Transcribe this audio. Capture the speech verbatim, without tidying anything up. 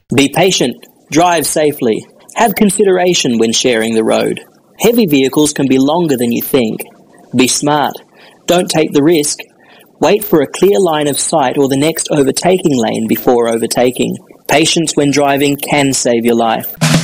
Be patient, drive safely, have consideration when sharing the road. Heavy vehicles can be longer than you think. Be smart, don't take the risk. Wait for a clear line of sight or the next overtaking lane before overtaking. Patience when driving can save your life.